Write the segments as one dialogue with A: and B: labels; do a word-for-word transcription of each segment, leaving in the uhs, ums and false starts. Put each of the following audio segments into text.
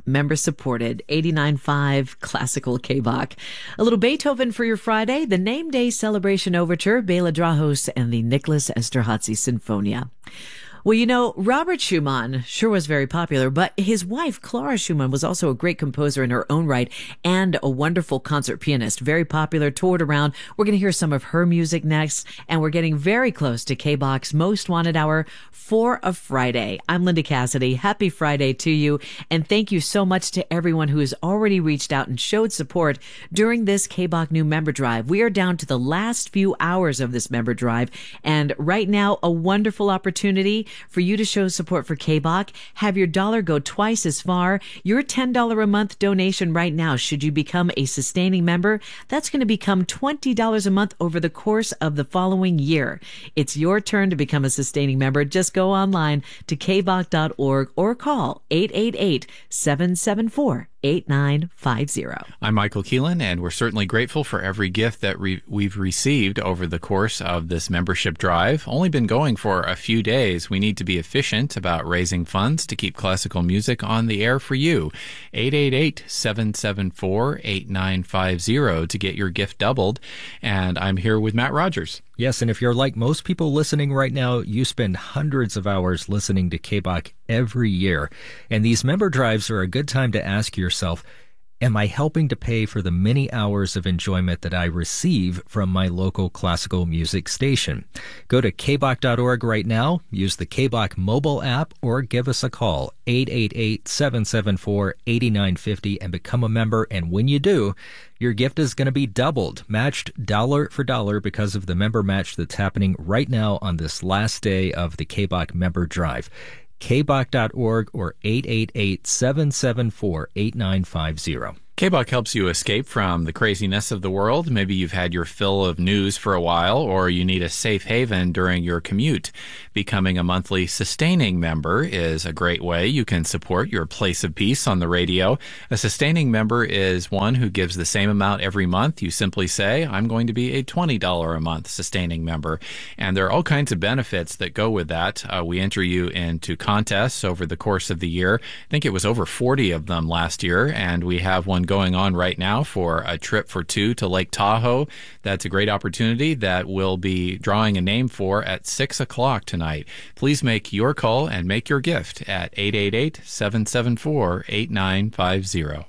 A: member-supported eighty-nine point five classical K-Bach. A little Beethoven for your Friday, the Name Day Celebration Overture, Bela Drahos, and the Nicholas Esterhazy Sinfonia. Well, you know, Robert Schumann sure was very popular, but his wife, Clara Schumann, was also a great composer in her own right and a wonderful concert pianist. Very popular, toured around. We're going to hear some of her music next, and we're getting very close to K-Bach's Most Wanted Hour for a Friday. I'm Linda Cassidy. Happy Friday to you, and thank you so much to everyone who has already reached out and showed support during this K-Bach New Member Drive. We are down to the last few hours of this member drive, and right now, a wonderful opportunity for you to show support for K-Bach. Have your dollar go twice as far. Your ten dollars a month donation right now, should you become a sustaining member, that's going to become twenty dollars a month over the course of the following year. It's your turn to become a sustaining member. Just go online to k bach dot org or call eight eight eight, seven seven four, eight nine five zero.
B: I'm Michael Keelan, and we're certainly grateful for every gift that re- we've received over the course of this membership drive. Only been going for a few days. We need to be efficient about raising funds to keep classical music on the air for you. eight eight eight, seven seven four, eight nine five zero to get your gift doubled. And I'm here with Matt Rogers.
C: Yes, and if you're like most people listening right now, you spend hundreds of hours listening to K-Bach every year. And these member drives are a good time to ask yourself, am I helping to pay for the many hours of enjoyment that I receive from my local classical music station? Go to k bach dot org right now, use the K-Bach mobile app, or give us a call, eight eight eight, seven seven four, eight nine five zero, and become a member. And when you do, your gift is going to be doubled, matched dollar for dollar because of the member match that's happening right now on this last day of the K-Bach member drive. k bach dot org or eight eight eight, seven seven four, eight nine five zero.
B: K-Bach helps you escape from the craziness of the world. Maybe you've had your fill of news for a while, or you need a safe haven during your commute. Becoming a monthly sustaining member is a great way you can support your place of peace on the radio. A sustaining member is one who gives the same amount every month. You simply say, I'm going to be a twenty dollars a month sustaining member. And there are all kinds of benefits that go with that. Uh, we enter you into contests over the course of the year. I think it was over forty of them last year, and we have one going on right now for a trip for two to Lake Tahoe. That's a great opportunity that we'll be drawing a name for at six o'clock tonight. Please make your call and make your gift at eight eight eight, seven seven four, eight nine five zero.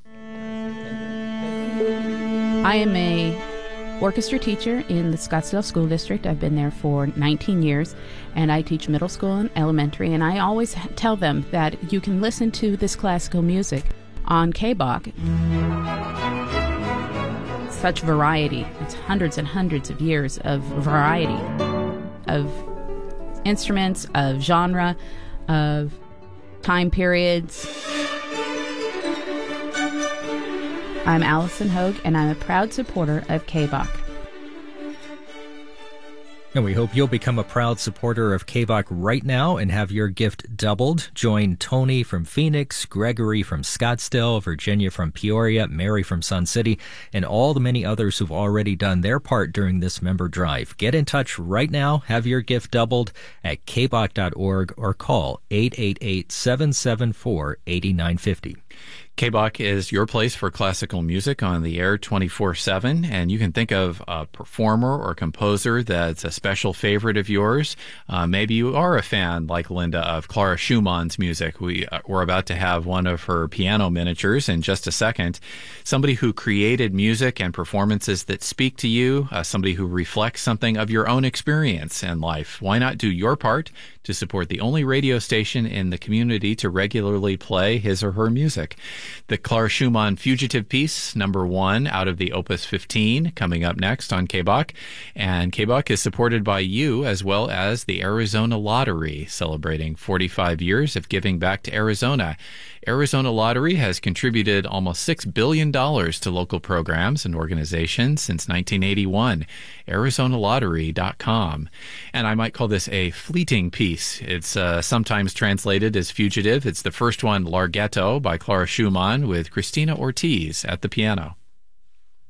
D: I am a orchestra teacher in the Scottsdale School District. I've been there for nineteen years, and I teach middle school and elementary, and I always tell them that you can listen to this classical music on K-Bach. Such variety. It's hundreds and hundreds of years of variety of instruments, of genre, of time periods. I'm Allison Hogue, and I'm a proud supporter of K-Bach.
C: And we hope you'll become a proud supporter of K-Bach right now and have your gift doubled. Join Tony from Phoenix, Gregory from Scottsdale, Virginia from Peoria, Mary from Sun City, and all the many others who've already done their part during this member drive. Get in touch right now. Have your gift doubled at k bach dot org or call eight eight eight, seven seven four, eight nine five zero.
B: K-Bach is your place for classical music on the air twenty-four seven, and you can think of a performer or composer that's a special favorite of yours. Uh, maybe you are a fan, like Linda, of Clara Schumann's music. We, uh, we're about to have one of her piano miniatures in just a second. Somebody who created music and performances that speak to you, uh, somebody who reflects something of your own experience in life. Why not do your part to support the only radio station in the community to regularly play his or her music? The Clara Schumann Fugitive Piece, number one out of the Opus fifteen, coming up next on K-Bach. And K-Bach is supported by you as well as the Arizona Lottery, celebrating forty-five years of giving back to Arizona. Arizona Lottery has contributed almost six billion dollars to local programs and organizations since nineteen eighty-one. Arizona Lottery dot com. And I might call this a fleeting piece. It's uh, sometimes translated as fugitive. It's the first one, Larghetto, by Clara Schumann, with Christina Ortiz at the piano.